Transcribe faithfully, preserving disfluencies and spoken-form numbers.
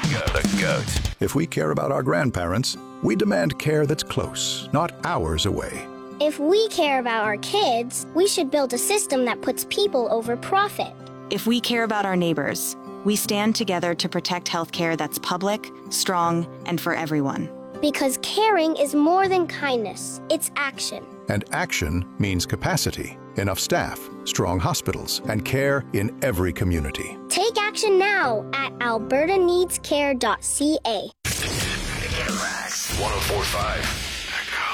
The GOAT. If we care about our grandparents, we demand care that's close, not hours away. If we care about our kids, we should build a system that puts people over profit. If we care about our neighbors, we stand together to protect healthcare that's public, strong, and for everyone. Because caring is more than kindness, it's action. And action means capacity, enough staff, strong hospitals, and care in every community. Take action now at alberta needs care dot c a. one oh four point five